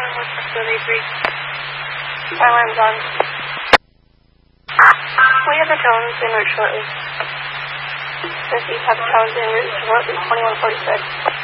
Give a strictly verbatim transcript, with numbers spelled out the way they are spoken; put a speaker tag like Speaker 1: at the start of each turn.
Speaker 1: Alarm's on. We have the tones en route shortly. Fifty have tones en route to twenty-one forty-six.